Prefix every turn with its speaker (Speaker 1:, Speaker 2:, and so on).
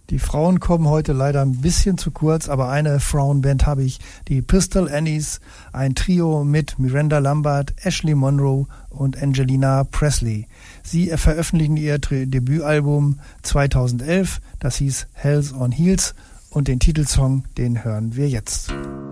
Speaker 1: Die Frauen kommen heute leider ein bisschen zu kurz, aber eine Frauenband habe ich, die Pistol Annies, ein Trio mit Miranda Lambert, Ashley Monroe und Angelina Presley. Sie veröffentlichen ihr Debütalbum 2011, das hieß Hells on Heels, und den Titelsong, den hören wir jetzt.